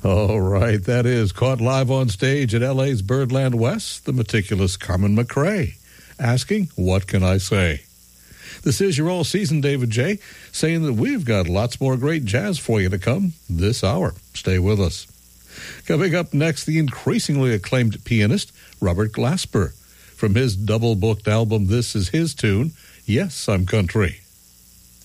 All right, that is caught live on stage at LA's Birdland West, the meticulous Carmen McRae, asking, what can I say? This is your all-season David J., saying that we've got lots more great jazz for you to come this hour. Stay with us. Coming up next, the increasingly acclaimed pianist Robert Glasper. From his double-booked album, this is his tune, Yes, I'm Country.